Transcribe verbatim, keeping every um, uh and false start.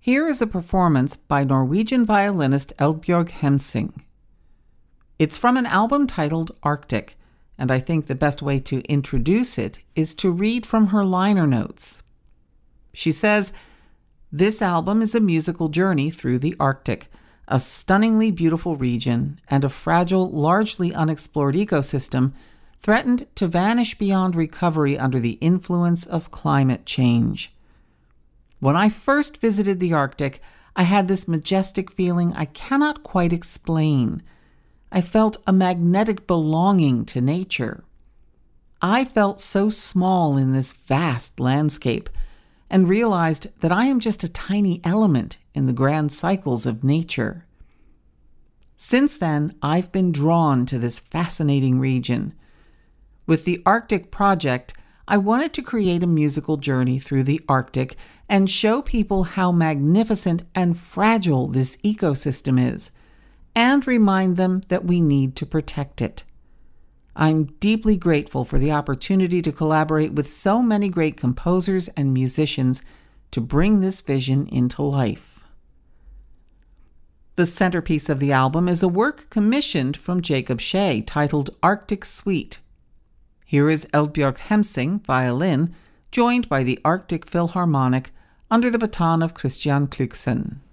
Here is a performance by Norwegian violinist Eldbjørg Hemsing. It's from an album titled Arctic, and I think the best way to introduce it is to read from her liner notes. She says, "This album is a musical journey through the Arctic, a stunningly beautiful region and a fragile, largely unexplored ecosystem threatened to vanish beyond recovery under the influence of climate change. When I first visited the Arctic, I had this majestic feeling I cannot quite explain. I felt a magnetic belonging to nature. I felt so small in this vast landscape and realized that I am just a tiny element in the grand cycles of nature. Since then, I've been drawn to this fascinating region. With the Arctic Project, I wanted to create a musical journey through the Arctic and show people how magnificent and fragile this ecosystem is, and remind them that we need to protect it. I'm deeply grateful for the opportunity to collaborate with so many great composers and musicians to bring this vision into life." The centerpiece of the album is a work commissioned from Jacob Shea titled Arctic Suite. Here is Eldbjørg Hemsing, violin, joined by the Arctic Philharmonic under the baton of Christian Kluksen.